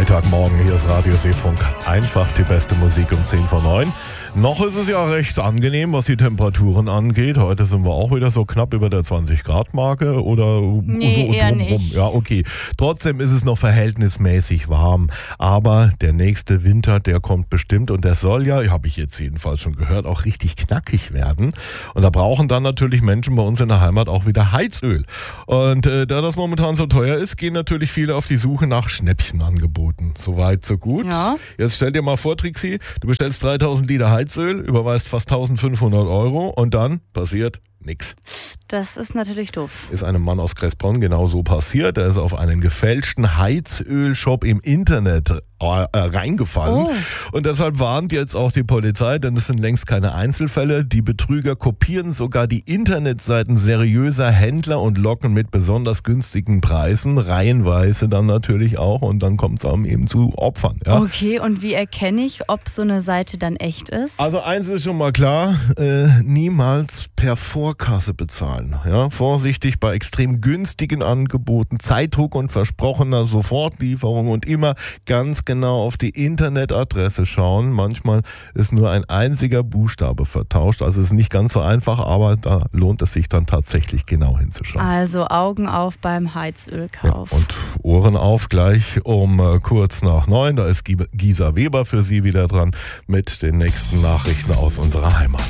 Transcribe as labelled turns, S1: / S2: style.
S1: Freitagmorgen, hier ist Radio Seefunk. Einfach die beste Musik um 10 vor 9. Noch ist es ja recht angenehm, was die Temperaturen angeht. Heute sind wir auch wieder so knapp über der 20-Grad-Marke oder
S2: Nee,
S1: so
S2: eher
S1: drumrum.
S2: nicht.
S1: Ja, okay. Trotzdem ist es noch verhältnismäßig warm. Aber der nächste Winter, der kommt bestimmt und der soll ja, habe ich jetzt jedenfalls schon gehört, auch richtig knackig werden. Und da brauchen dann natürlich Menschen bei uns in der Heimat auch wieder Heizöl. Und da das momentan so teuer ist, gehen natürlich viele auf die Suche nach Schnäppchenangeboten. Soweit, so gut.
S2: Ja.
S1: Jetzt stell dir mal vor, Trixie, du bestellst 3000 Liter Heizöl, überweist fast 1500 Euro und dann passiert nix.
S2: Das ist natürlich doof.
S1: Ist einem Mann aus Kressbronn genau so passiert. Er ist auf einen gefälschten Heizölshop im Internet reingefallen.
S2: Oh.
S1: Und deshalb warnt jetzt auch die Polizei, denn es sind längst keine Einzelfälle. Die Betrüger kopieren sogar die Internetseiten seriöser Händler und locken mit besonders günstigen Preisen, reihenweise dann natürlich auch. Und dann kommt es eben zu Opfern. Ja?
S2: Okay, und wie erkenne ich, ob so eine Seite dann echt ist?
S1: Also eins ist schon mal klar, niemals per Vorkasse bezahlen. Ja? Vorsichtig bei extrem günstigen Angeboten, Zeitdruck und versprochener Sofortlieferung und immer ganz genau auf die Internetadresse schauen. Manchmal ist nur ein einziger Buchstabe vertauscht, also es ist nicht ganz so einfach, aber da lohnt es sich dann tatsächlich genau hinzuschauen.
S2: Also Augen auf beim Heizölkauf.
S1: Ja, und Ohren auf gleich um kurz nach 9. Da ist Gisa Weber für Sie wieder dran mit den nächsten Nachrichten aus unserer Heimat.